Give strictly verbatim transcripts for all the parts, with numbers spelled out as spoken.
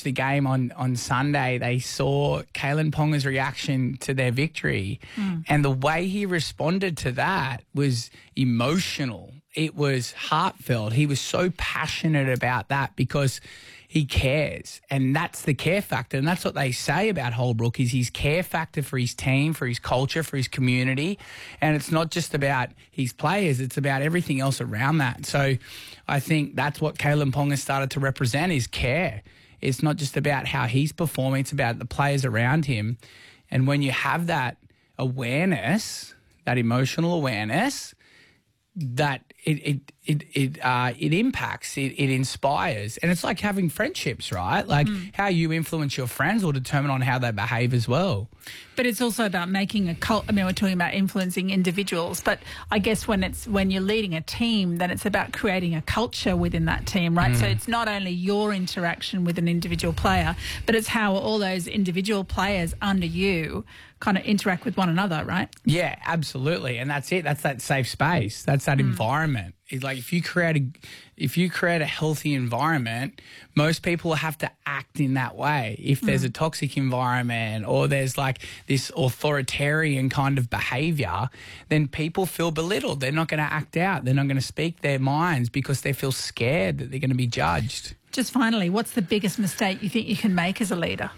the game on, on Sunday, they saw Kalen Ponga's reaction to their victory. Mm. And the way he responded to that was emotional. It was heartfelt. He was so passionate about that because he cares. And that's the care factor. And that's what they say about Holbrook is his care factor for his team, for his culture, for his community. And it's not just about his players. It's about everything else around that. So I think that's what Kalen Ponga started to represent is care. It's not just about how he's performing. It's about the players around him. And when you have that awareness, that emotional awareness, that it it it it uh it impacts, it, it inspires, and it's like having friendships, right? Like mm. how you influence your friends will determine on how they behave as well. But it's also about making a cult. I mean, we're talking about influencing individuals, but I guess when it's when you're leading a team, then it's about creating a culture within that team, right? Mm. So it's not only your interaction with an individual player, but it's how all those individual players under you kind of interact with one another, right? Yeah, absolutely. And that's it. That's that safe space. That's that mm. environment. It's like if you create a if you create a healthy environment, most people have to act in that way. If there's mm. a toxic environment or there's like this authoritarian kind of behavior, then people feel belittled. They're not going to act out. They're not going to speak their minds because they feel scared that they're going to be judged. Just finally, what's the biggest mistake you think you can make as a leader?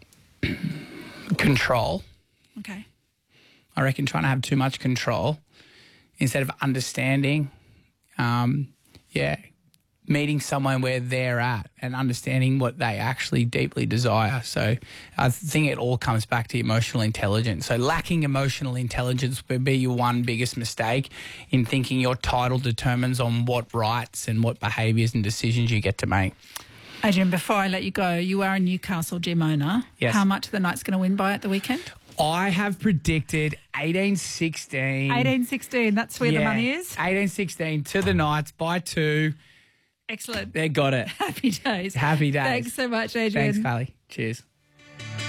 Control. Okay. I reckon trying to have too much control instead of understanding, um, yeah, meeting someone where they're at and understanding what they actually deeply desire. So I think it all comes back to emotional intelligence. So lacking emotional intelligence would be your one biggest mistake in thinking your title determines on what rights and what behaviours and decisions you get to make. Adrian, before I let you go, you are a Newcastle gym owner. Yes. How much are the Knights going to win by at the weekend? I have predicted eighteen sixteen. eighteen sixteen, that's where yeah, the money is? eighteen sixteen to the Knights by two. Excellent. They got it. Happy days. Happy days. Thanks so much, Adrian. Thanks, Kylie. Cheers.